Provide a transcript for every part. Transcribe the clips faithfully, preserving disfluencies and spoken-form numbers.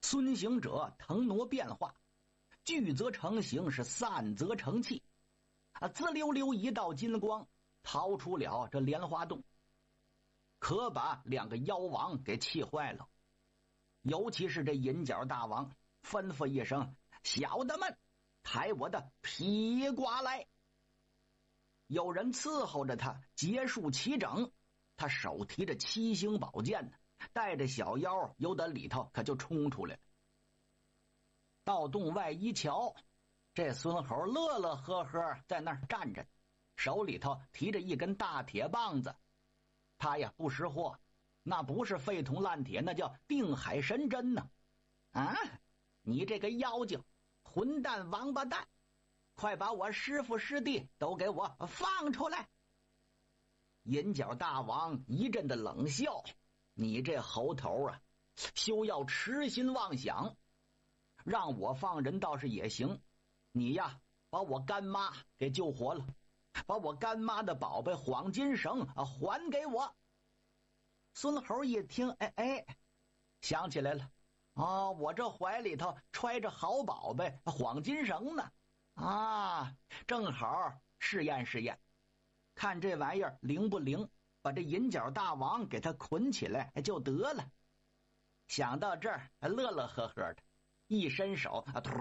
孙行者腾挪变化，聚则成形，是散则成气。啊，滋溜溜一道金光逃出了这莲花洞，可把两个妖王给气坏了。尤其是这银角大王，吩咐一声：“小的们，抬我的披挂来。”有人伺候着他，结束齐整。他手提着七星宝剑呢，带着小妖由得里头可就冲出来了。到洞外一瞧，这孙猴乐乐呵呵在那儿站着，手里头提着一根大铁棒子。他呀不识货，那不是废铜烂铁，那叫定海神针呢！啊，你这个妖精，混蛋王八蛋，快把我师父师弟都给我放出来！银角大王一阵的冷笑：“你这猴头啊，休要痴心妄想，让我放人倒是也行。你呀，把我干妈给救活了，把我干妈的宝贝黄金绳啊还给我。”孙猴一听，哎哎，想起来了，哦，我这怀里头揣着好宝贝黄金绳呢，啊，正好试验试验，看这玩意儿灵不灵，把这银角大王给他捆起来就得了。想到这儿，乐乐呵呵的，一伸手啊，突，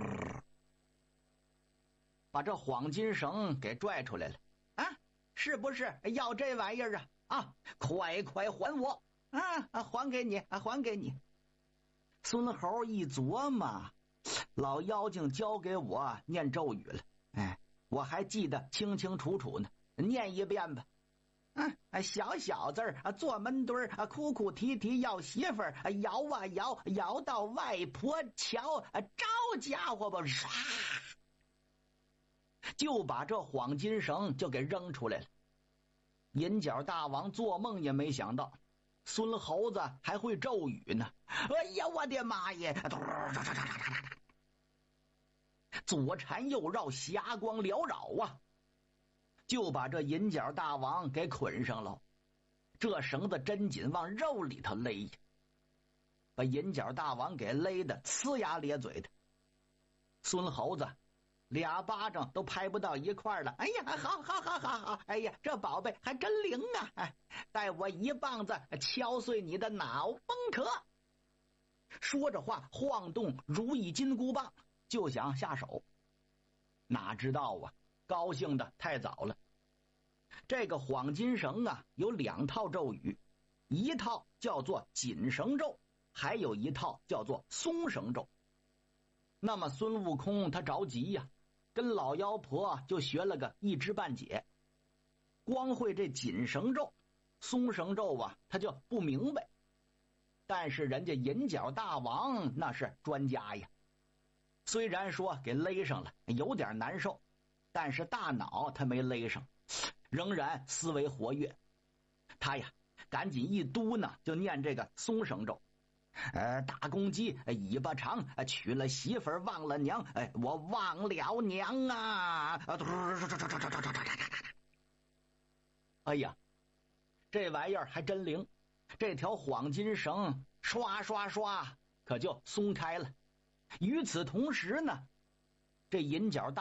把这黄金绳给拽出来了。啊，是不是要这玩意儿啊？啊，快快还我！啊啊，还给你啊，还给你！孙猴一琢磨，老妖精教给我念咒语了，哎，我还记得清清楚楚呢，念一遍吧。啊，小小子儿啊，坐闷墩儿啊，哭哭啼啼要媳妇儿啊，摇啊摇，摇到外婆桥啊，招家伙吧，唰，就把这黄金绳就给扔出来了。银角大王做梦也没想到，孙猴子还会咒语呢！哎呀，我的妈耶！左缠右绕，霞光缭绕啊！就把这银角大王给捆上了。这绳子真紧，往肉里头勒，把银角大王给勒得呲牙咧嘴的。孙猴子俩巴掌都拍不到一块了。哎呀，好好好好好！哎呀，这宝贝还真灵啊！哎，待我一棒子敲碎你的脑崩壳！说着话，晃动如意金箍棒，就想下手。哪知道啊，高兴的太早了。这个黄金绳啊，有两套咒语，一套叫做紧绳咒，还有一套叫做松绳咒。那么孙悟空他着急呀，跟老妖婆就学了个一知半解，光会这紧绳咒，松绳咒啊，他就不明白。但是人家银角大王那是专家呀，虽然说给勒上了，有点难受，但是大脑他没勒上，仍然思维活跃。他呀，赶紧一嘟囔就念这个松绳咒。呃，大公鸡尾巴长，娶了媳妇儿忘了娘，哎，我忘了娘啊！哎呀，这玩意儿还真灵，这条黄金绳刷刷刷可就松开了。与此同时呢，这银角大